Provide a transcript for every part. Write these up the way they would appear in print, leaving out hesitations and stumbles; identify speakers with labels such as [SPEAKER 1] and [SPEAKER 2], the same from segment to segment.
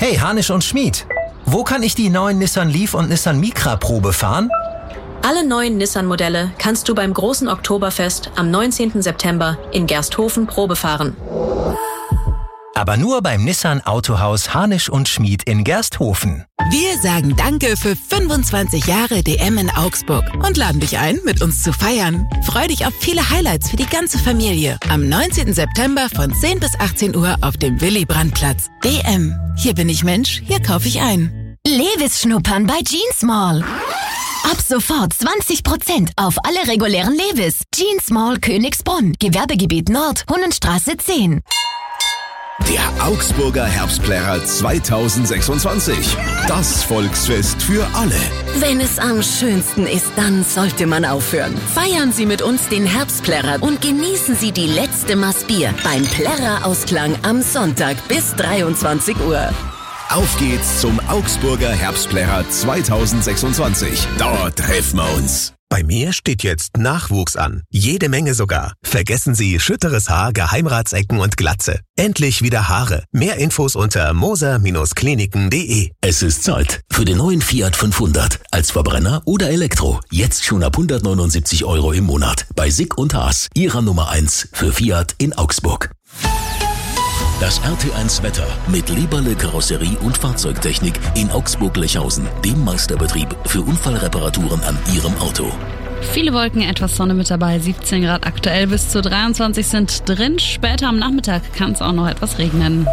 [SPEAKER 1] Hey, Hanisch und Schmid. Wo kann ich die neuen Nissan Leaf und Nissan Micra Probe fahren?
[SPEAKER 2] Alle neuen Nissan-Modelle kannst du beim großen Oktoberfest am 19. September in Gersthofen Probe fahren.
[SPEAKER 1] Aber nur beim Nissan Autohaus Hanisch und Schmid in Gersthofen.
[SPEAKER 3] Wir sagen Danke für 25 Jahre DM in Augsburg und laden dich ein, mit uns zu feiern. Freu dich auf viele Highlights für die ganze Familie. Am 19. September von 10 bis 18 Uhr auf dem Willy-Brandt-Platz. DM. Hier bin ich Mensch, hier kaufe ich ein.
[SPEAKER 4] Levis schnuppern bei Jeans Mall. Ab sofort 20% auf alle regulären Levis. Jeans Mall Königsbrunn, Gewerbegebiet Nord, Hunnenstraße 10.
[SPEAKER 5] Der Augsburger Herbstplärrer 2026. Das Volksfest für alle.
[SPEAKER 6] Wenn es am schönsten ist, dann sollte man aufhören. Feiern Sie mit uns den Herbstplärrer und genießen Sie die letzte Maß Bier beim Plärrer-Ausklang am Sonntag bis 23 Uhr.
[SPEAKER 5] Auf geht's zum Augsburger Herbstplärrer 2026. Dort treffen wir uns.
[SPEAKER 7] Bei mir steht jetzt Nachwuchs an. Jede Menge sogar. Vergessen Sie schütteres Haar, Geheimratsecken und Glatze. Endlich wieder Haare. Mehr Infos unter moser-kliniken.de.
[SPEAKER 8] Es ist Zeit für den neuen Fiat 500. Als Verbrenner oder Elektro. Jetzt schon ab 179 € im Monat. Bei Sick und Haas. Ihrer Nummer 1 für Fiat in Augsburg. Das RT1 Wetter mit Leberle Karosserie und Fahrzeugtechnik in Augsburg-Lechhausen, dem Meisterbetrieb für Unfallreparaturen an Ihrem Auto.
[SPEAKER 9] Viele Wolken, etwas Sonne mit dabei, 17 Grad aktuell, bis zu 23 sind drin. Später am Nachmittag kann es auch noch etwas regnen.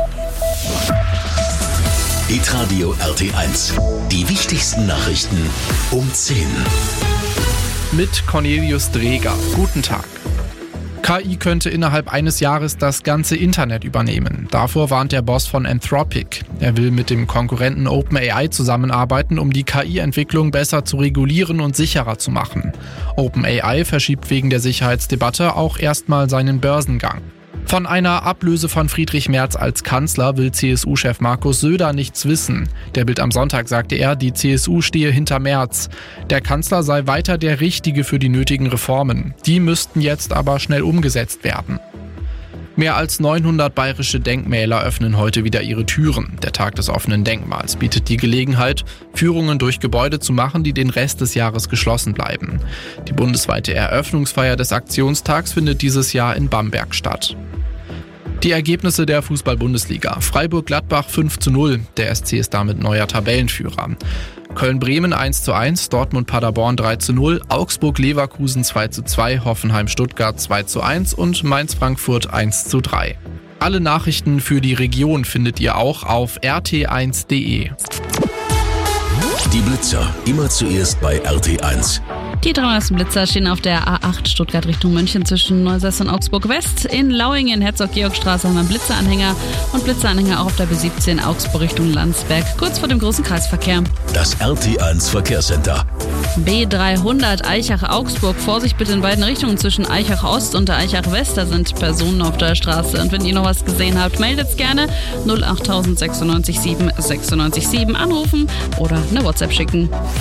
[SPEAKER 8] Hitradio RT1, die wichtigsten Nachrichten um 10.
[SPEAKER 10] Mit Cornelius Dreger. Guten Tag. KI könnte innerhalb eines Jahres das ganze Internet übernehmen. Davor warnt der Boss von Anthropic. Er will mit dem Konkurrenten OpenAI zusammenarbeiten, um die KI-Entwicklung besser zu regulieren und sicherer zu machen. OpenAI verschiebt wegen der Sicherheitsdebatte auch erstmal seinen Börsengang. Von einer Ablöse von Friedrich Merz als Kanzler will CSU-Chef Markus Söder nichts wissen. Der Bild am Sonntag sagte er, die CSU stehe hinter Merz. Der Kanzler sei weiter der Richtige für die nötigen Reformen. Die müssten jetzt aber schnell umgesetzt werden. Mehr als 900 bayerische Denkmäler öffnen heute wieder ihre Türen. Der Tag des offenen Denkmals bietet die Gelegenheit, Führungen durch Gebäude zu machen, die den Rest des Jahres geschlossen bleiben. Die bundesweite Eröffnungsfeier des Aktionstags findet dieses Jahr in Bamberg statt. Die Ergebnisse der Fußball-Bundesliga. Freiburg-Gladbach 5:0. Der SC ist damit neuer Tabellenführer. Köln-Bremen 1:1, Dortmund-Paderborn 3:0, Augsburg-Leverkusen 2:2, Hoffenheim-Stuttgart 2:1 und Mainz-Frankfurt 1:3. Alle Nachrichten für die Region findet ihr auch auf rt1.de.
[SPEAKER 8] Die Blitzer, immer zuerst bei RT1.
[SPEAKER 9] Die 3 ersten Blitzer stehen auf der A8 Stuttgart Richtung München zwischen Neusäß und Augsburg West. In Lauingen, Herzog-Georg-Straße haben wir einen Blitzeranhänger und Blitzeranhänger auch auf der B17 Augsburg Richtung Landsberg, kurz vor dem großen Kreisverkehr.
[SPEAKER 8] Das RT1 Verkehrscenter.
[SPEAKER 9] B300 Eichach-Augsburg. Vorsicht bitte in beiden Richtungen zwischen Eichach Ost und Eichach West. Da sind Personen auf der Straße. Und wenn ihr noch was gesehen habt, meldet's gerne. 08000 96 7 96 7 anrufen oder eine WhatsApp schicken.